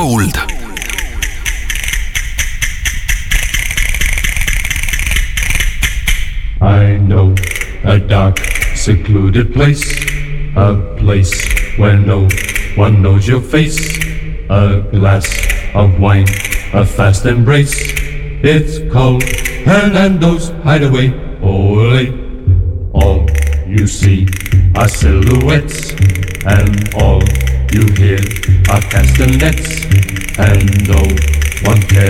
Gold. I know a dark, secluded place, a place where no one knows your face. A glass of wine, a fast embrace. It's called Hernando's Hideaway. Ole, all you see are silhouettes, and all you hear are castanets, and no one cares